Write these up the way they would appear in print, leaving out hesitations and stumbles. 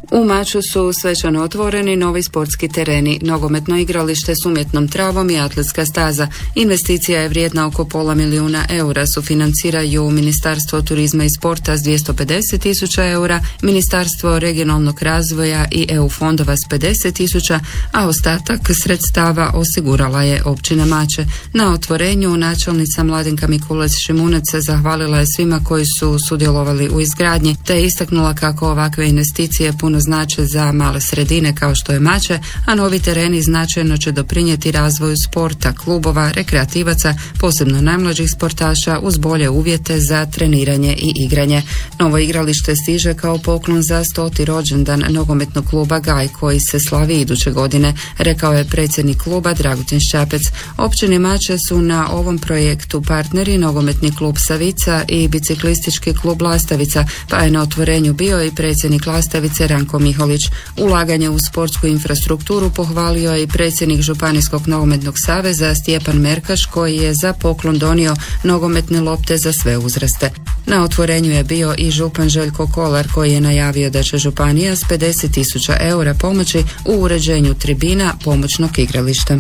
U Maču su svečano otvoreni novi sportski tereni, nogometno igralište s umjetnom travom i atletska staza. Investicija je vrijedna oko €500.000, sufinanciraju Ministarstvo turizma i sporta s 250.000 eura, Ministarstvo regionalnog razvoja i EU fondova s 50.000, a ostatak sredstava osigurala je općina Mače. Na otvorenju načelnica Mladenka Mikulec-Šimunec zahvalila je svima koji su sudjelovali u izgradnji, te je istaknula kako ovakve investicije puno znače za male sredine kao što je Mače, a novi tereni značajno će doprinijeti razvoju sporta, klubova, rekreativaca, posebno najmlađih sportaša uz bolje uvjete za treniranje i igranje. Novo igralište stiže kao poklon za 100. rođendan nogometnog kluba Gaj koji se slavi iduće godine, rekao je predsjednik kluba Dragutin Ščapec. Općini Mače su na ovom projektu partneri nogometni klub Savica i biciklistički klub Lastavica, pa je na otvorenju bio i predsjednik Lastavice Ranko Miholić. Ulaganje u sportsku infrastrukturu pohvalio je i predsjednik Županijskog nogometnog saveza Stjepan Merkaš koji je za poklon donio nogometne lopte za sve uzraste. Na otvorenju je bio i župan Željko Kolar koji je najavio da će županija s 50.000 eura pomoći u uređenju tribina pomoćnog igrališta.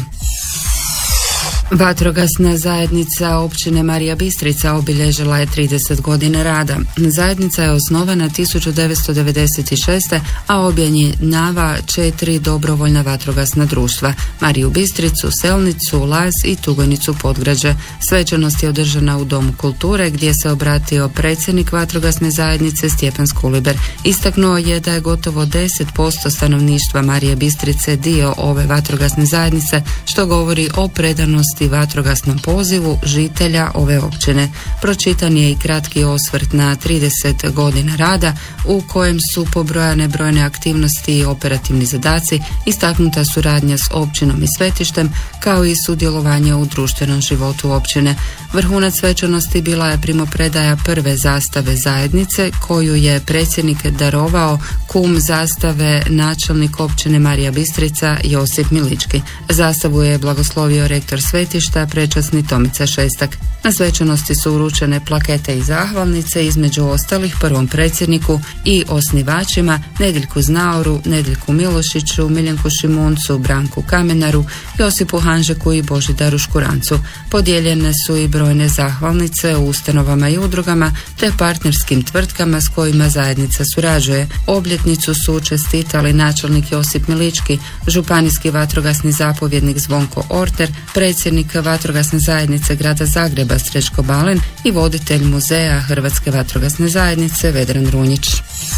Vatrogasna zajednica općine Marija Bistrica obilježila je 30 godina rada. Zajednica je osnovana 1996. a objedinjava 4 dobrovoljna vatrogasna društva: Mariju Bistricu, Selnicu, Laz i Tugojnicu Podgrađe. Svečanost je održana u Domu kulture gdje se obratio predsjednik vatrogasne zajednice Stjepan Skuliber. Istaknuo je da je gotovo 10% stanovništva Marije Bistrice dio ove vatrogasne zajednice, što govori o predanosti vatrogasnom pozivu žitelja ove općine. Pročitan je i kratki osvrt na 30 godina rada u kojem su pobrojane brojne aktivnosti i operativni zadaci, istaknuta suradnja s općinom i svetištem, kao i sudjelovanje u društvenom životu općine. Vrhunac svečanosti bila je primopredaja prve zastave zajednice koju je predsjednik darovao kum zastave načelnik općine Marija Bistrica Josip Milički. Zastavu je blagoslovio rektor svetišta prečasni Tomica Šestak. Na svečanosti su uručene plakete i zahvalnice, između ostalih prvom predsjedniku i osnivačima Nediljku Znaoru, Nediljku Milošiću, Miljenku Šimuncu, Branku Kamenaru, Josipu Hanžeku i Božidaru Škurancu. Podijeljene su i brojne zahvalnice u ustanovama i udrugama te partnerskim tvrtkama s kojima zajednica surađuje. Obljetnicu su čestitali načelnik Josip Milički, županijski vatrogasni zapovjednik Zvonko Orter, predsjednik vatrogasne zajednice grada Zagreba Srećko Balen i voditelj muzeja Hrvatske vatrogasne zajednice Vedran Runjić.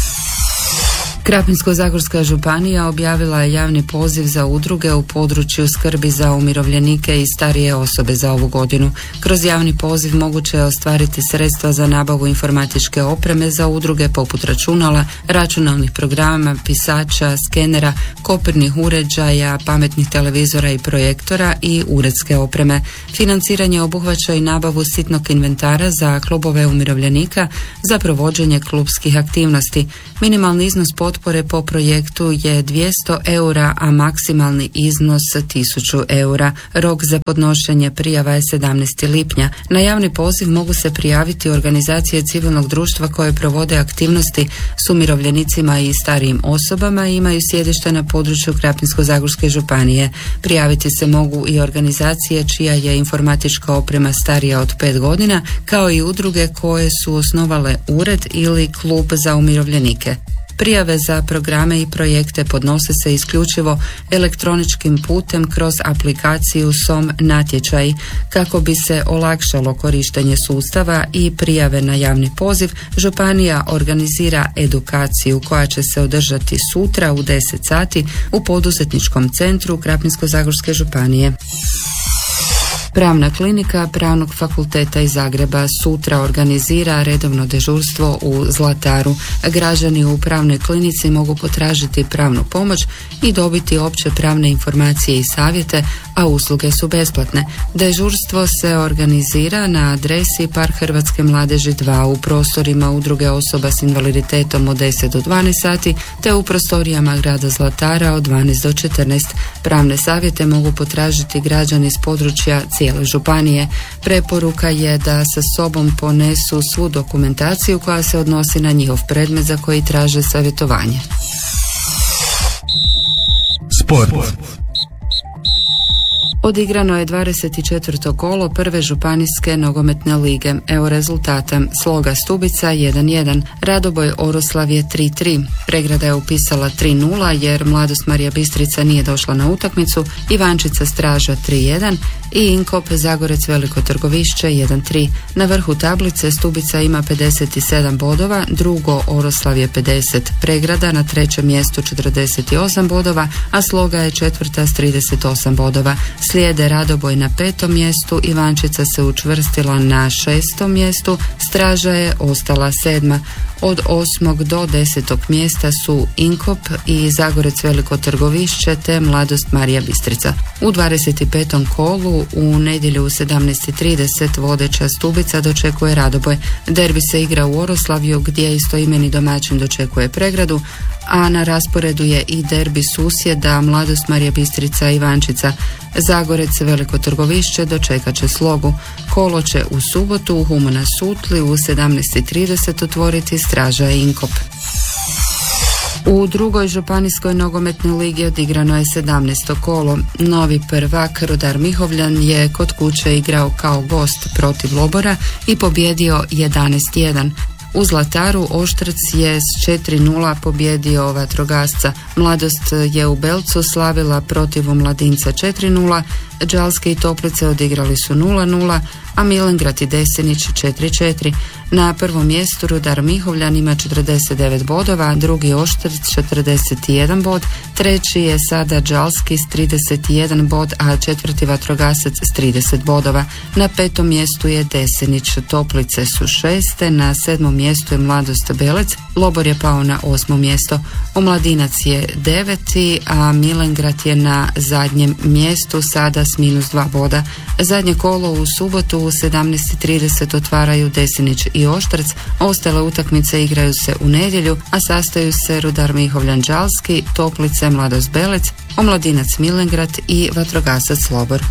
Krapinsko-zagorska županija objavila je javni poziv za udruge u području skrbi za umirovljenike i starije osobe za ovu godinu. Kroz javni poziv moguće je ostvariti sredstva za nabavu informatičke opreme za udruge poput računala, računalnih programa, pisača, skenera, kopirnih uređaja, pametnih televizora i projektora i uredske opreme. Financiranje obuhvaća i nabavu sitnog inventara za klubove umirovljenika za provođenje klubskih aktivnosti. Minimalni iznos potpore po projektu je 200 eura, a maksimalni iznos 1000 eura. Rok za podnošenje prijava je 17. lipnja. Na javni poziv mogu se prijaviti organizacije civilnog društva koje provode aktivnosti s umirovljenicima i starijim osobama i imaju sjedište na području Krapinsko-zagorske županije. Prijaviti se mogu i organizacije čija je informatička oprema starija od 5 godina, kao i udruge koje su osnovale ured ili klub za umirovljenike. Prijave za programe i projekte podnose se isključivo elektroničkim putem kroz aplikaciju SOM natječaj. Kako bi se olakšalo korištenje sustava i prijave na javni poziv, županija organizira edukaciju koja će se održati sutra u 10 sati u poduzetničkom centru Krapinsko-zagorske županije. Pravna klinika Pravnog fakulteta iz Zagreba sutra organizira redovno dežurstvo u Zlataru. Građani u pravnoj klinici mogu potražiti pravnu pomoć i dobiti opće pravne informacije i savjete, a usluge su besplatne. Dežurstvo se organizira na adresi Park Hrvatske mladeži 2 u prostorima udruge osoba s invaliditetom od 10 do 12 sati te u prostorijama grada Zlatara od 12 do 14. Pravne savjete mogu potražiti građani s područja cijele županije. Preporuka je da sa sobom ponesu svu dokumentaciju koja se odnosi na njihov predmet za koji traže savjetovanje. Sport. Odigrano je 24. kolo prve županijske nogometne lige. Evo rezultata: Sloga Stubica 1-1, Radoboj Oroslav je 3-3, Pregrada je upisala 3-0 jer Mladost Marija Bistrica nije došla na utakmicu, Ivančica Straža 3-1 i Inkop Zagorec Veliko Trgovišće 1-3. Na vrhu tablice Stubica ima 57 bodova, drugo Oroslav je 50, Pregrada na trećem mjestu 48 bodova, a Sloga je četvrta s 38 bodova. Slijede Radoboj na 5. mjestu, Ivančica se učvrstila na 6. mjestu, Straža je ostala 7. Od 8. do 10. mjesta su Inkop i Zagorec Veliko Trgovišće te Mladost Marija Bistrica. U 25. kolu u nedjelju u 17:30 vodeća Stubica dočekuje Radoboj. Derbi se igra u Oroslavju gdje istoimeni domaćin dočekuje Pregradu, a na rasporedu je i derbi susjeda Mladost Marija Bistrica i Ivančica. Zagorec Veliko Trgovišće dočekat će Slogu. Kolo će u subotu u Humana Sutli u 17:30 otvoriti Straža i Inkop. U drugoj županijskoj nogometnoj ligi odigrano je 17. kolo. Novi prvak Rudar Mihovljan je kod kuće igrao kao gost protiv Lobora i pobjedio 11-1. U Zlataru Oštrc je s 4-0 pobjedio Vatrogasca. Mladost je u Belcu slavila protiv Omladinca 4-0, Đalske i Toplice odigrali su 0-0, a Milengrad i Desenić 4-4. Na prvom mjestu Rudar Mihovljan ima 49 bodova, drugi Oštrc 41 bod, treći je sada Đalski s 31 bod, a četvrti Vatrogasac s 30 bodova. Na 5. mjestu je Desenić, Toplice su 6, na 7. mjestu je Mladost Belec, Lobor je pao na 8. mjesto, Omladinac je 9, a Milengrad je na zadnjem mjestu sada s -2 boda. Zadnje kolo u subotu u 17:30 otvaraju Desenić i Oštrc, ostale utakmice igraju se u nedjelju, a sastaju se Rudar Mihovljan Đalski, Toplice Mladost Belec, Omladinac Milengrad i Vatrogasac Lobor.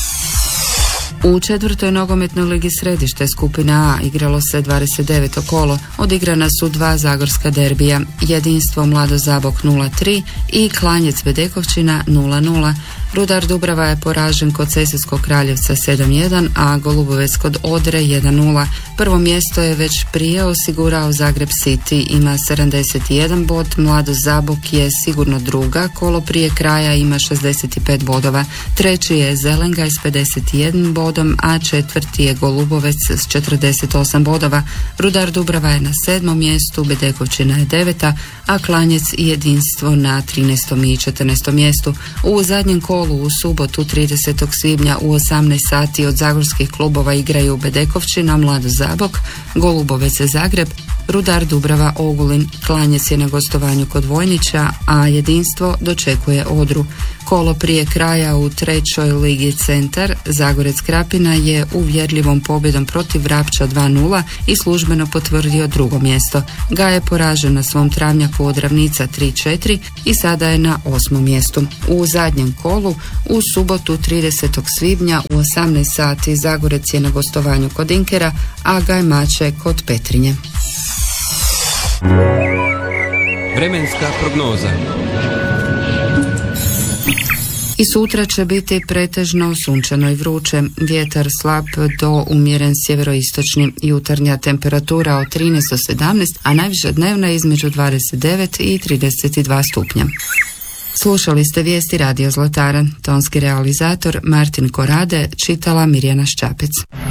U četvrtoj nogometnoj ligi Središte skupina A igralo se 29. kolo. Odigrana su 2 zagorska derbija, Jedinstvo Mlado Zabok 0-3 i Klanjec Bedekovčina 0-0. Rudar Dubrava je poražen kod Sesvetskog Kraljevca 7-1, a Golubovec kod Odre 1-0. Prvo mjesto je već prije osigurao Zagreb City, ima 71 bod, Mlado Zabok je sigurno druga, kolo prije kraja ima 65 bodova. Treći je Zelengaj s 51 bodom, a četvrti je Golubovec s 48 bodova. Rudar Dubrava je na 7. mjestu, Bedekovčina je 9, a Klanjec i Jedinstvo na 13. i 14. mjestu. U zadnjem kolu u subotu 30. svibnja u 18 sati od zagorskih klubova igraju Bedekovčina, Mlado Zabok, Golubovec Zagreb, Rudar Dubrava Ogulin. Klanjec je na gostovanju kod Vojnića, a Jedinstvo dočekuje Odru. Kolo prije kraja u trećoj ligi Centar Zagorec Krapina je uvjerljivom pobjedom protiv Vrapča 2-0 i službeno potvrdio drugo mjesto. Ga je poražen na svom travnjaku od Ravnica 3-4 i sada je na 8. mjestu. U zadnjem kolu u subotu 30. svibnja u 18 sati Zagorec je na gostovanju kod Inkera, a Gajmače kod Petrinje. Vremenska prognoza. I sutra će biti pretežno sunčano i vruće, vjetar slab do umjeren sjeveroistočni, jutarnja temperatura od 13 do 17, a najviša dnevna između 29 i 32 stupnja. Slušali ste vijesti Radio Zlatara, tonski realizator Martin Korade, čitala Mirjana Ščapec.